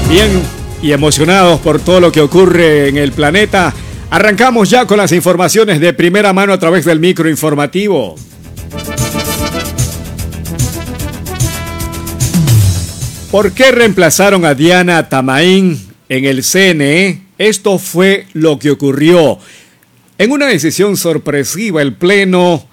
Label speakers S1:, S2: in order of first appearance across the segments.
S1: Bien, y emocionados por todo lo que ocurre en el planeta, arrancamos ya con las informaciones de primera mano a través del microinformativo. ¿Por qué reemplazaron a Diana Tamain en el CNE? Esto fue lo que ocurrió. En una decisión sorpresiva, el pleno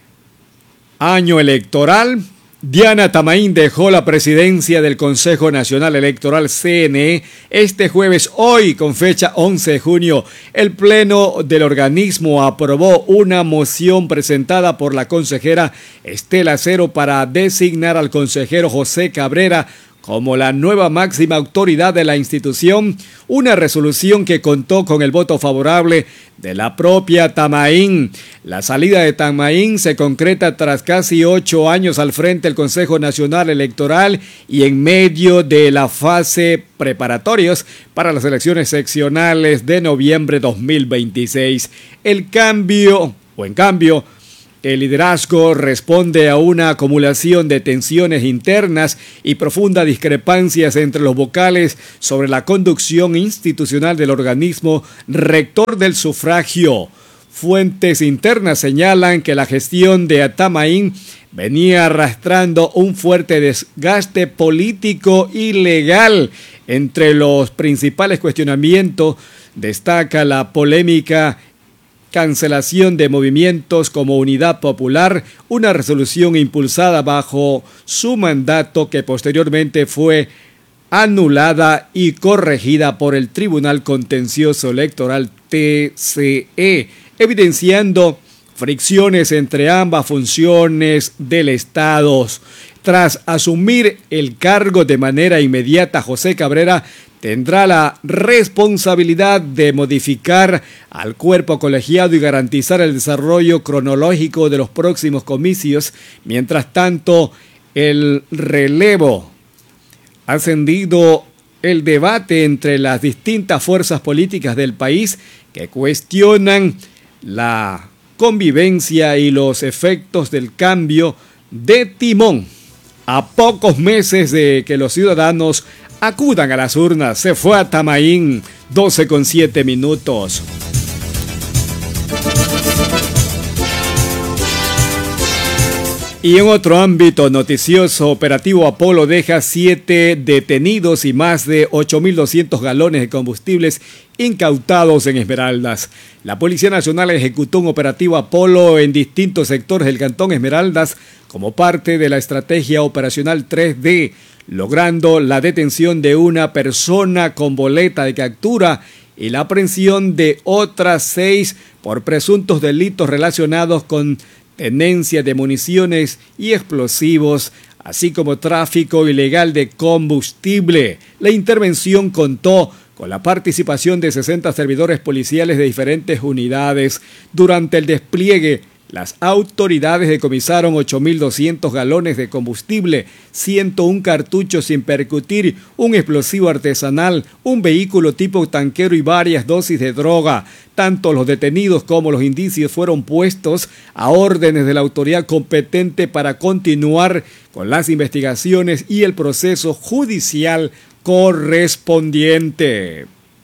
S1: año electoral, Diana Tamain dejó la presidencia del Consejo Nacional Electoral CNE este jueves. Hoy, con fecha 11 de junio, el pleno del organismo aprobó una moción presentada por la consejera Estela Cero para designar al consejero José Cabrera como la nueva máxima autoridad de la institución, una resolución que contó con el voto favorable de la propia Tamain. La salida de Tamain se concreta tras casi 8 años al frente del Consejo Nacional Electoral y en medio de la fase preparatorios para las elecciones seccionales de noviembre 2026. En cambio, el liderazgo responde a una acumulación de tensiones internas y profundas discrepancias entre los vocales sobre la conducción institucional del organismo rector del sufragio. Fuentes internas señalan que la gestión de Tamain venía arrastrando un fuerte desgaste político y legal. Entre los principales cuestionamientos destaca la polémica cancelación de movimientos como Unidad Popular, una resolución impulsada bajo su mandato que posteriormente fue anulada y corregida por el Tribunal Contencioso Electoral TCE, evidenciando fricciones entre ambas funciones del Estado. Tras asumir el cargo de manera inmediata, José Cabrera tendrá la responsabilidad de modificar al cuerpo colegiado y garantizar el desarrollo cronológico de los próximos comicios. Mientras tanto, el relevo ha encendido el debate entre las distintas fuerzas políticas del país que cuestionan la convivencia y los efectos del cambio de timón. A pocos meses de que los ciudadanos acudan a las urnas, se fue a Tamain, 12:07. Y en otro ámbito noticioso, Operativo Apolo deja 7 detenidos y más de 8.200 galones de combustibles incautados en Esmeraldas. La Policía Nacional ejecutó un operativo Apolo en distintos sectores del Cantón Esmeraldas como parte de la estrategia operacional 3D, logrando la detención de una persona con boleta de captura y la aprehensión de otras 6 por presuntos delitos relacionados con tenencia de municiones y explosivos, así como tráfico ilegal de combustible. La intervención contó con la participación de 60 servidores policiales de diferentes unidades. Durante el despliegue, las autoridades decomisaron 8.200 galones de combustible, 101 cartuchos sin percutir, un explosivo artesanal, un vehículo tipo tanquero y varias dosis de droga. Tanto los detenidos como los indicios fueron puestos a órdenes de la autoridad competente para continuar con las investigaciones y el proceso judicial correspondiente.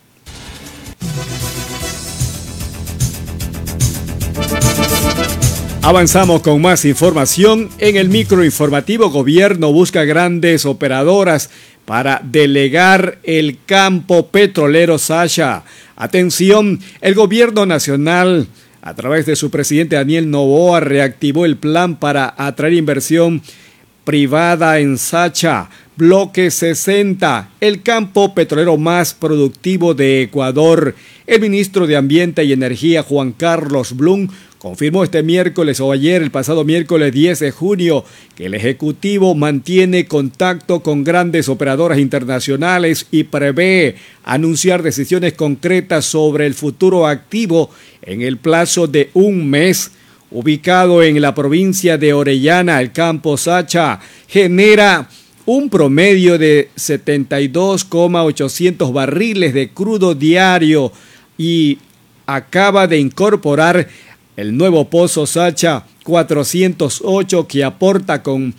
S1: Avanzamos con más información. En el microinformativo, gobierno busca grandes operadoras para delegar el campo petrolero Sacha. Atención, el gobierno nacional, a través de su presidente Daniel Noboa, reactivó el plan para atraer inversión privada en Sacha, bloque 60, el campo petrolero más productivo de Ecuador. El ministro de Ambiente y Energía, Juan Carlos Blum, confirmó este miércoles o ayer, el pasado miércoles 10 de junio, que el Ejecutivo mantiene contacto con grandes operadoras internacionales y prevé anunciar decisiones concretas sobre el futuro activo en el plazo de un mes. Ubicado en la provincia de Orellana, el campo Sacha genera un promedio de 72,800 barriles de crudo diario y acaba de incorporar el nuevo pozo Sacha 408 que aporta con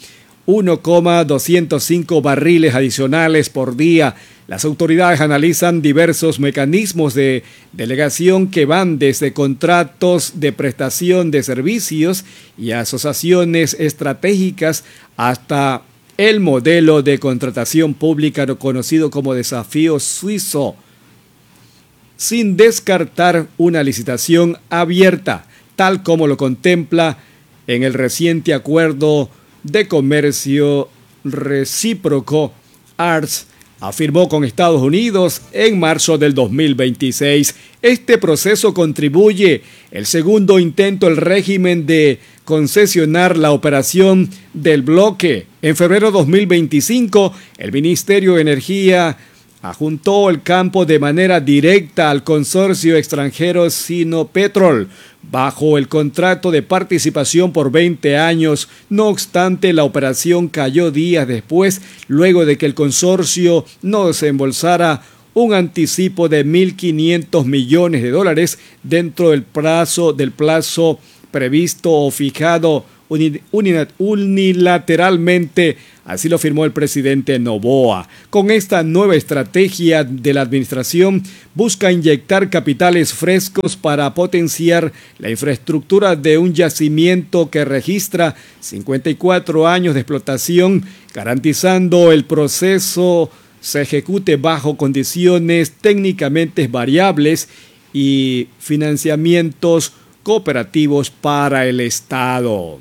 S1: 1,205 barriles adicionales por día. Las autoridades analizan diversos mecanismos de delegación que van desde contratos de prestación de servicios y asociaciones estratégicas hasta el modelo de contratación pública conocido como desafío suizo, sin descartar una licitación abierta, tal como lo contempla en el reciente acuerdo de comercio recíproco ARS afirmó con Estados Unidos en marzo del 2026. Este proceso contribuye el segundo intento del régimen de concesionar la operación del bloque. En febrero de 2025, el Ministerio de Energía adjuntó el campo de manera directa al consorcio extranjero Sinopetrol bajo el contrato de participación por 20 años. No obstante, la operación cayó días después, luego de que el consorcio no desembolsara un anticipo de $1.500 millones dentro del plazo previsto o fijado unilateralmente. Así lo afirmó el presidente Noboa. Con esta nueva estrategia de la administración, busca inyectar capitales frescos para potenciar la infraestructura de un yacimiento que registra 54 años de explotación, garantizando el proceso se ejecute bajo condiciones técnicamente variables y financiamientos cooperativos para el Estado.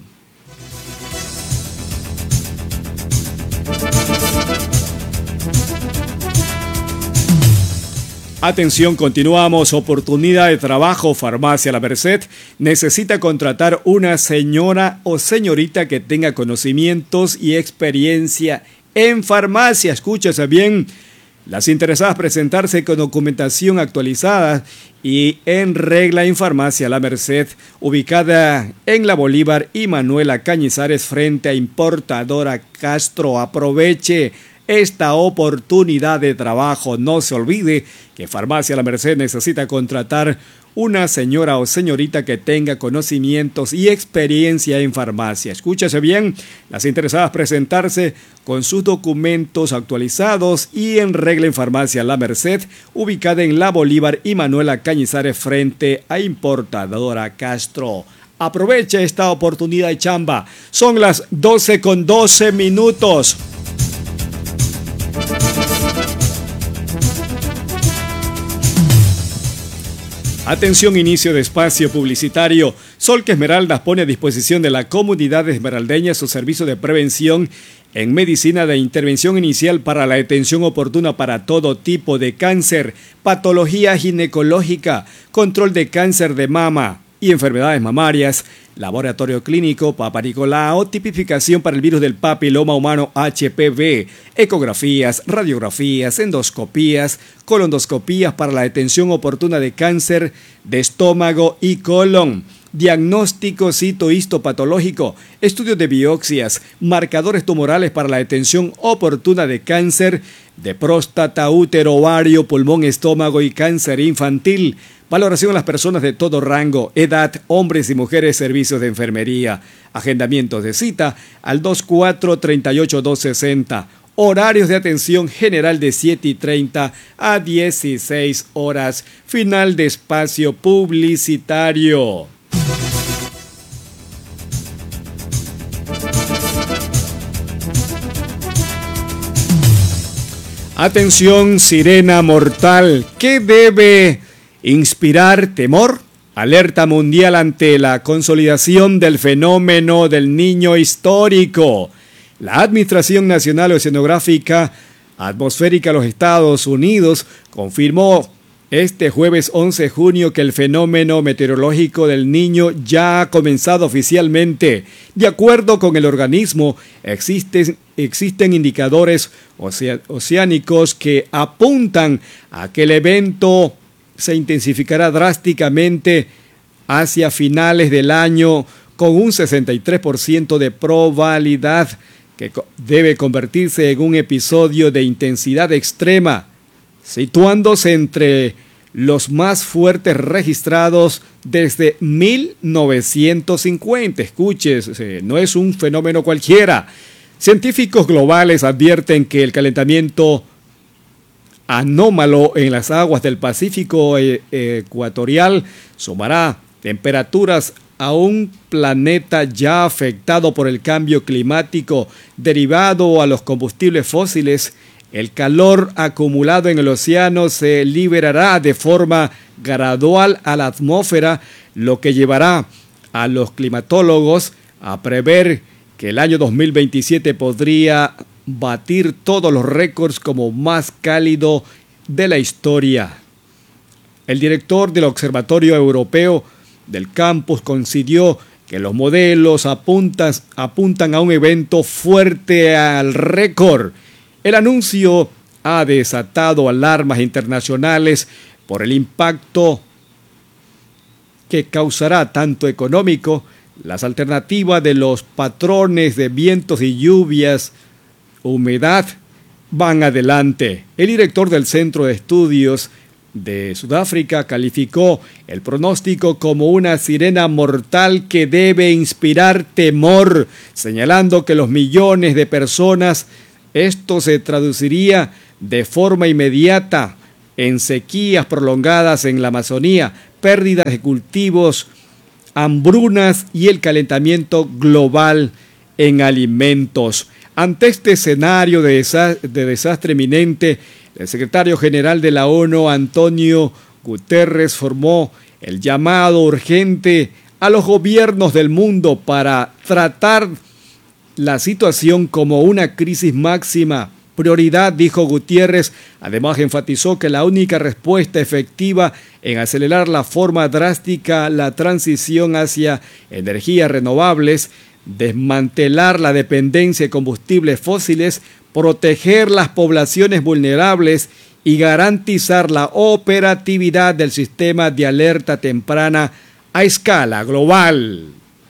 S1: Atención, continuamos. Oportunidad de trabajo. Farmacia La Merced necesita contratar una señora o señorita que tenga conocimientos y experiencia en farmacia. Escúchese bien. Las interesadas presentarse con documentación actualizada y en regla en Farmacia La Merced, ubicada en la Bolívar y Manuela Cañizares frente a Importadora Castro. Aproveche esta oportunidad de trabajo. No se olvide que Farmacia La Merced necesita contratar una señora o señorita que tenga conocimientos y experiencia en farmacia. Escúchese bien, las interesadas presentarse con sus documentos actualizados y en regla en Farmacia La Merced, ubicada en la Bolívar y Manuela Cañizares frente a Importadora Castro. Aproveche esta oportunidad de chamba. Son las 12:12. Atención, inicio de espacio publicitario. Solca Esmeraldas pone a disposición de la comunidad esmeraldeña su servicio de prevención en medicina de intervención inicial para la detención oportuna para todo tipo de cáncer, patología ginecológica, control de cáncer de mama y enfermedades mamarias, laboratorio clínico, Papa Nicolau, tipificación para el virus del papiloma humano HPV, ecografías, radiografías, endoscopías, colondoscopías para la detención oportuna de cáncer de estómago y colon, diagnóstico citohistopatológico, estudios de biopsias, marcadores tumorales para la detención oportuna de cáncer de próstata, útero, ovario, pulmón, estómago y cáncer infantil. Valoración a las personas de todo rango, edad, hombres y mujeres, servicios de enfermería. Agendamientos de cita al 2438-260. Horarios de atención general de 7:30 a 16 horas. Final de espacio publicitario. Atención, sirena mortal. ¿Qué debe inspirar temor? Alerta mundial ante la consolidación del fenómeno del niño histórico. La Administración Nacional Oceanográfica Atmosférica de los Estados Unidos confirmó este jueves 11 de junio que el fenómeno meteorológico del Niño ya ha comenzado oficialmente. De acuerdo con el organismo, existen indicadores oceánicos que apuntan a que el evento se intensificará drásticamente hacia finales del año con un 63% de probabilidad que debe convertirse en un episodio de intensidad extrema, situándose entre los más fuertes registrados desde 1950. Escuches, no es un fenómeno cualquiera. Científicos globales advierten que el calentamiento anómalo en las aguas del Pacífico ecuatorial sumará temperaturas a un planeta ya afectado por el cambio climático derivado a los combustibles fósiles. El calor acumulado en el océano se liberará de forma gradual a la atmósfera, lo que llevará a los climatólogos a prever que el año 2027 podría batir todos los récords como más cálido de la historia. El director del Observatorio Europeo del Campus coincidió que los modelos apuntan a un evento fuerte al récord. El anuncio ha desatado alarmas internacionales por el impacto que causará tanto económico. Las alternativas de los patrones de vientos y lluvias, humedad, van adelante. El director del Centro de Estudios de Sudáfrica calificó el pronóstico como una sirena mortal que debe inspirar temor, señalando que los millones de personas, esto se traduciría de forma inmediata en sequías prolongadas en la Amazonía, pérdidas de cultivos, hambrunas y el calentamiento global en alimentos. Ante este escenario de desastre inminente, el secretario general de la ONU, Antonio Guterres, formó el llamado urgente a los gobiernos del mundo para tratar la situación como una crisis máxima prioridad, dijo Gutiérrez. Además, enfatizó que la única respuesta efectiva en acelerar la forma drástica la transición hacia energías renovables, desmantelar la dependencia de combustibles fósiles, proteger las poblaciones vulnerables y garantizar la operatividad del sistema de alerta temprana a escala global.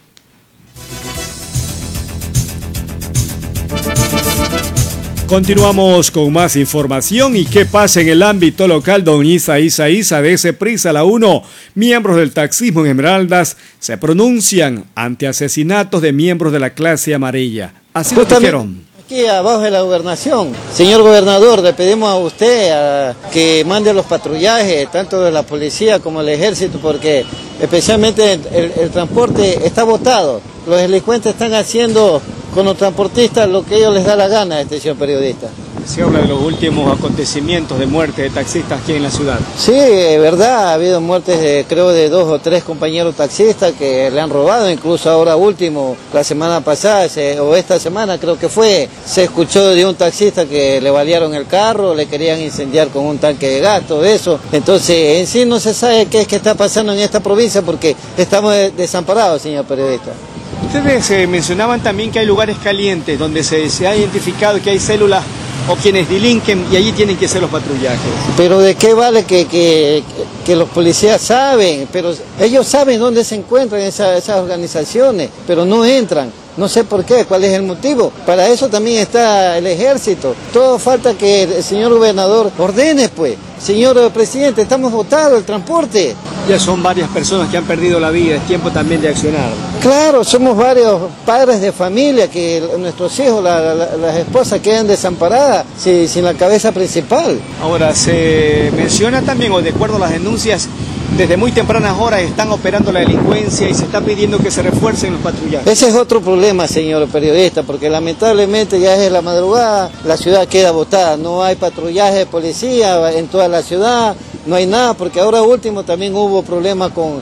S1: Continuamos con más información. ¿Y qué pasa en el ámbito local? Don Isa de Ceprisa, la 1. Miembros del taxismo en Esmeraldas se pronuncian ante asesinatos de miembros de la clase amarilla. Así lo dijeron.
S2: Aquí abajo de la gobernación, señor gobernador, le pedimos a usted que mande los patrullajes, tanto de la policía como el ejército, porque especialmente el transporte está botado. Los delincuentes están haciendo con los transportistas lo que ellos les da la gana, señor periodista.
S1: Se habla de los últimos acontecimientos de muerte de taxistas aquí en la ciudad.
S2: Sí, es verdad, ha habido muertes de 2 o 3 compañeros taxistas que le han robado, incluso ahora último, la semana pasada o esta semana creo que fue, se escuchó de un taxista que le balearon el carro, le querían incendiar con un tanque de gas, todo eso. Entonces, en sí no se sabe qué es que está pasando en esta provincia porque estamos desamparados, señor periodista.
S1: Ustedes mencionaban también que hay lugares calientes donde se ha identificado que hay células o quienes delinquen y allí tienen que hacer los patrullajes.
S2: Pero ¿de qué vale que los policías saben? Pero ellos saben dónde se encuentran esas organizaciones, pero no entran. No sé por qué, cuál es el motivo. Para eso también está el ejército. Todo falta que el señor gobernador ordene, pues. Señor presidente, estamos votados el transporte.
S1: Ya son varias personas que han perdido la vida, es tiempo también de accionar.
S2: Claro, somos varios padres de familia que nuestros hijos, las esposas quedan desamparadas sin la cabeza principal.
S1: Ahora, se menciona también, o de acuerdo a las denuncias, desde muy tempranas horas están operando la delincuencia y se está pidiendo que se refuercen los patrullajes.
S2: Ese es otro problema, señor periodista, porque lamentablemente ya es la madrugada, la ciudad queda botada, no hay patrullaje de policía en toda la ciudad, no hay nada, porque ahora último también hubo problemas con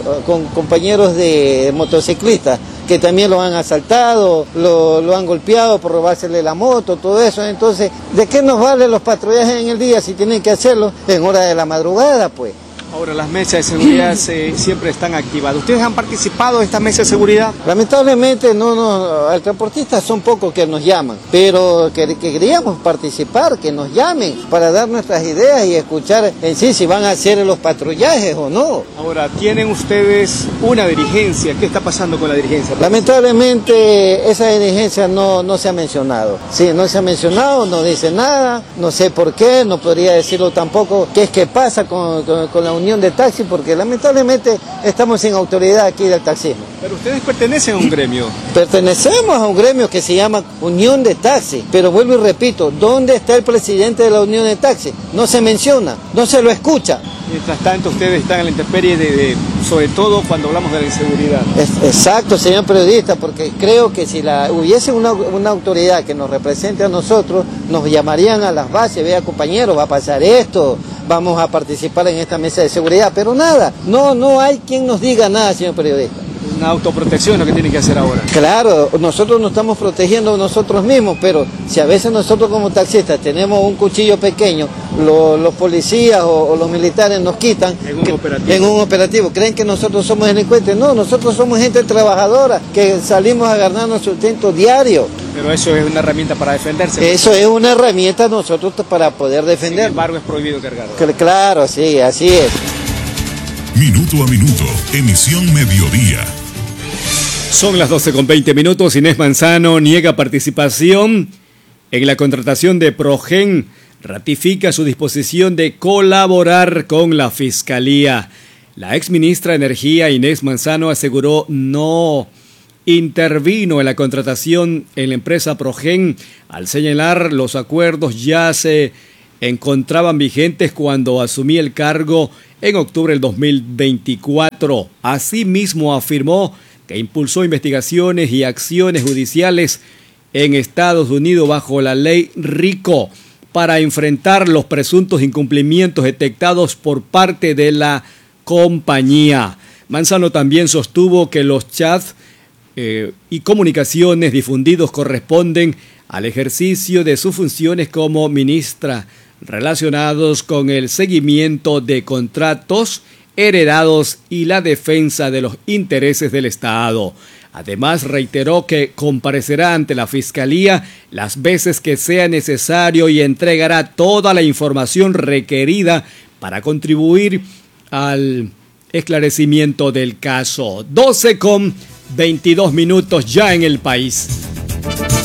S2: compañeros de motociclistas, que también lo han asaltado, lo han golpeado por robársele la moto, todo eso. Entonces, ¿de qué nos valen los patrullajes en el día si tienen que hacerlo en hora de la madrugada, pues?
S1: Ahora las mesas de seguridad siempre están activadas. ¿Ustedes han participado de estas mesas de seguridad?
S2: Lamentablemente no, al transportista son pocos que nos llaman, pero queríamos participar, que nos llamen para dar nuestras ideas y escuchar en sí si van a hacer los patrullajes o no.
S1: Ahora, tienen ustedes una dirigencia. ¿Qué está pasando con la dirigencia?
S2: Lamentablemente esa dirigencia no se ha mencionado. Sí, no se ha mencionado, no dice nada, no sé por qué, no podría decirlo tampoco qué es que pasa con la unión de taxi, porque lamentablemente estamos sin autoridad aquí del taxismo.
S1: Pero ustedes pertenecen a un gremio.
S2: Pertenecemos a un gremio que se llama Unión de Taxi, pero vuelvo y repito, ¿dónde está el presidente de la Unión de Taxi? No se menciona, no se lo escucha.
S1: Mientras tanto, ustedes están en la intemperie sobre todo cuando hablamos de la inseguridad.
S2: Exacto, señor periodista, porque creo que si hubiese una autoridad que nos represente a nosotros, nos llamarían a las bases, vea compañero, va a pasar esto, vamos a participar en esta mesa de seguridad, pero nada, no hay quien nos diga nada, señor periodista.
S1: Una autoprotección es lo que tienen que hacer ahora.
S2: Claro, nosotros nos estamos protegiendo nosotros mismos, pero si a veces nosotros como taxistas tenemos un cuchillo pequeño, los policías o los militares nos quitan en un operativo. ¿Creen que nosotros somos delincuentes? No, nosotros somos gente trabajadora que salimos a ganarnos sustento diario.
S1: Pero eso es una herramienta para defenderse.
S2: Eso es una herramienta nosotros para poder defender.
S1: Sin embargo, es prohibido cargar.
S2: Claro, sí, así es.
S3: Minuto a minuto, emisión mediodía.
S1: Son las 12:20. Inés Manzano niega participación en la contratación de Progen. Ratifica su disposición de colaborar con la Fiscalía. La exministra de Energía, Inés Manzano, aseguró no intervino en la contratación en la empresa Progen al señalar los acuerdos ya se encontraban vigentes cuando asumí el cargo en octubre del 2024. Asimismo, afirmó que impulsó investigaciones y acciones judiciales en Estados Unidos bajo la ley RICO para enfrentar los presuntos incumplimientos detectados por parte de la compañía. Manzano también sostuvo que los chats y comunicaciones difundidos corresponden al ejercicio de sus funciones como ministra relacionados con el seguimiento de contratos heredados y la defensa de los intereses del Estado. Además, reiteró que comparecerá ante la Fiscalía las veces que sea necesario y entregará toda la información requerida para contribuir al esclarecimiento del caso. 12:22 ya en el país.